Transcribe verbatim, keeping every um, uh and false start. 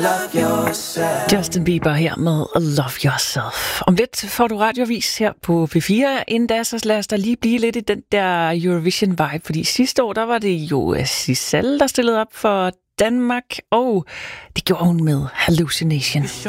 Justin Bieber her med Love Yourself. Om lidt får du radiovis her på P fire. Inden da, så lad os da lige blive lidt i den der Eurovision-vibe. Fordi sidste år, der var det jo Giselle, der stillede op for Danmark. Og det gjorde hun med Hallucination.